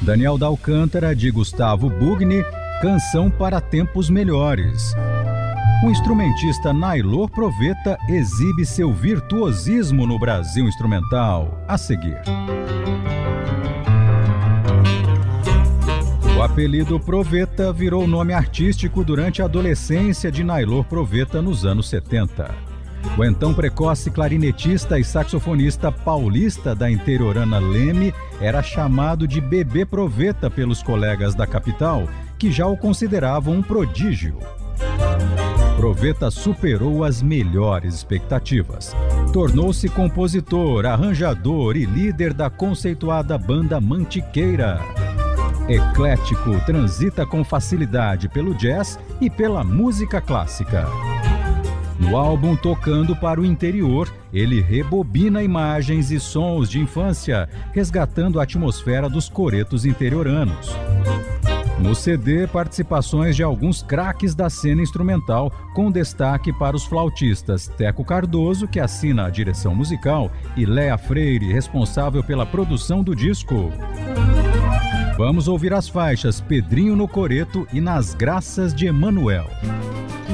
Daniel da Alcântara, de Gustavo Bugni, Canção para Tempos Melhores. O instrumentista Naylor Proveta exibe seu virtuosismo no Brasil instrumental. A seguir. O apelido Proveta virou nome artístico durante a adolescência de Naylor Proveta nos anos 70. O então precoce clarinetista e saxofonista paulista da interiorana Leme era chamado de Bebê Proveta pelos colegas da capital, que já o consideravam um prodígio. Proveta superou as melhores expectativas. Tornou-se compositor, arranjador e líder da conceituada banda Mantiqueira. Eclético, transita com facilidade pelo jazz e pela música clássica. No álbum Tocando para o Interior, ele rebobina imagens e sons de infância, resgatando a atmosfera dos coretos interioranos. No CD, participações de alguns craques da cena instrumental, com destaque para os flautistas Teco Cardoso, que assina a direção musical, e Léa Freire, responsável pela produção do disco. Vamos ouvir as faixas Pedrinho no Coreto e Nas Graças de Emanuel.